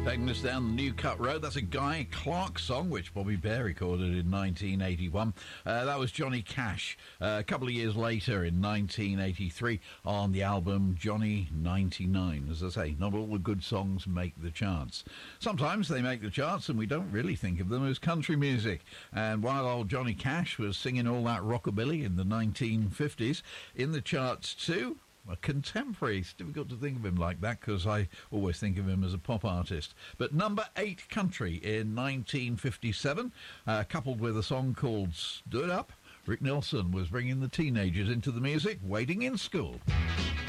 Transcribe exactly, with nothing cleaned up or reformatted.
Taking us down the New Cut Road, that's a Guy Clark song, which Bobby Bear recorded in nineteen eighty-one. Uh, that was Johnny Cash. Uh, a couple of years later, in nineteen eighty-three, on the album Johnny ninety-nine. As I say, not all the good songs make the charts. Sometimes they make the charts, and we don't really think of them as country music. And while old Johnny Cash was singing all that rockabilly in the nineteen fifties, in the charts too, a contemporary. It's difficult to think of him like that because I always think of him as a pop artist. But number eight country in nineteen fifty-seven, uh, coupled with a song called Stood Up, Rick Nelson was bringing the teenagers into the music, Waiting in School.